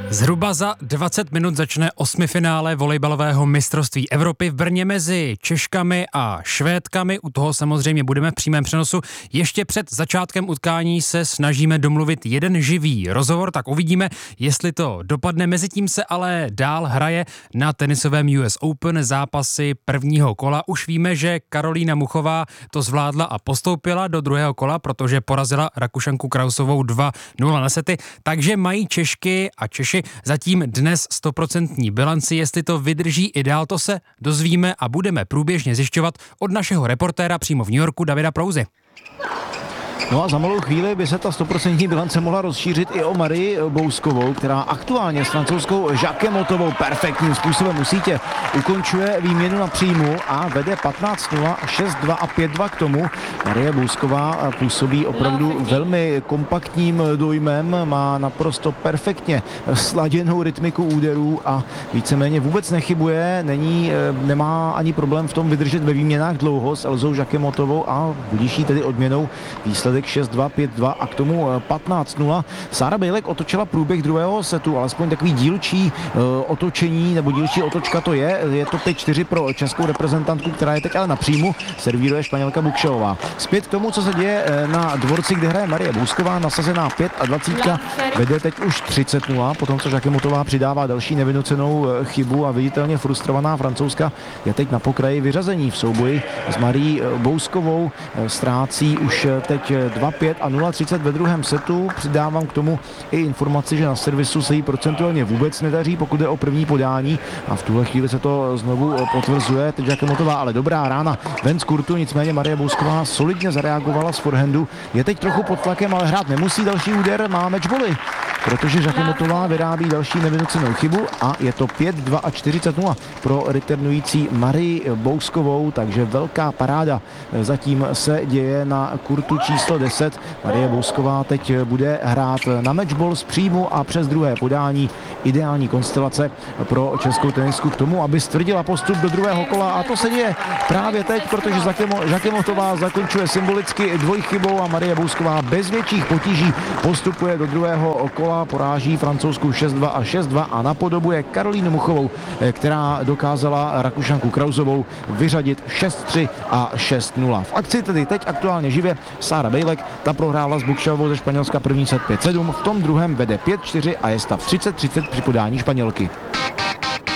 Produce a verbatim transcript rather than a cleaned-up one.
Zhruba za dvacet minut začne osmifinále volejbalového mistrovství Evropy v Brně mezi Češkami a Švédkami. U toho samozřejmě budeme v přímém přenosu. Ještě před začátkem utkání se snažíme domluvit jeden živý rozhovor, tak uvidíme, jestli to dopadne. Mezitím se ale dál hraje na tenisovém U S Open zápasy prvního kola. Už víme, že Karolína Muchová to zvládla a postoupila do druhého kola, protože porazila Rakušanku Krausovou dva nula na sety, takže mají Češky a Češi zatím dnes stoprocentní bilanci. Jestli to vydrží i dál, to se dozvíme a budeme průběžně zjišťovat od našeho reportéra přímo v New Yorku Davida Prouzy. No a za malou chvíli by se ta stoprocentní bilance mohla rozšířit i o Marii Bouskovou, která aktuálně s francouzskou Jacquemotovou perfektním způsobem u sítě ukončuje výměnu na příjmu a vede patnáct nula, šest dva a pět dva k tomu. Marie Bousková působí opravdu velmi kompaktním dojmem, má naprosto perfektně sladěnou rytmiku úderů a víceméně vůbec nechybuje, není, nemá ani problém v tom vydržet ve výměnách dlouho s Elzou Jacquemotovou a budíš jí tedy odměnou výsledek šest dva, pět dva a k tomu patnáct nula. Sára Bejlek otočila průběh druhého setu, alespoň takový dílčí uh, otočení, nebo dílčí otočka to je. Je to pět čtyři pro českou reprezentantku, která je teď ale na příjmu. Servíruje Španělka Bukšelová. Zpět k tomu, co se děje na dvorci, kde hraje Marie Bousková, nasazená pět a dvacet, vede teď už třicet nula, potom co Jacquemotová přidává další nevynucenou chybu a viditelně frustrovaná Francouzska je teď na pokraji vyřazení v souboji s Marií Bouskovou. Ztrácí už teď dva pět a nula třicet ve druhém setu. Přidávám k tomu i informaci, že na servisu se jí procentuálně vůbec nedaří, pokud je o první podání a v tuhle chvíli se to znovu potvrzuje. Teď Jacquemotová, ale dobrá rána ven z kurtu, nicméně Marie Bousková solidně zareagovala z forehandu. Je teď trochu pod tlakem, ale hrát nemusí. Další úder má matchbally, protože Jacquemotová vyrábí další nevynucenou chybu a je to pět dva a čtyřicet nula pro returnující Marii Bouskovou, takže velká paráda zatím se děje na kurtu číslo deset. Marie Bousková teď bude hrát na matchball z příjmu a přes druhé podání. Ideální konstelace pro českou tenisku k tomu, aby stvrdila postup do druhého kola a to se děje právě teď, protože Jacquemotová zakončuje symbolicky dvojchybou a Marie Bousková bez větších potíží postupuje do druhého kola, poráží francouzskou šest dva a šest dva a napodobuje Karolínu Muchovou, která dokázala Rakušanku Krausovou vyřadit šest tři a šest nula. V akci tedy teď aktuálně živě Sára Bejlek, ta prohrála s Bukšelovou ze Španělska první set pět sedm, v tom druhém vede pět čtyři a je stav třicet třicet při podání Španělky.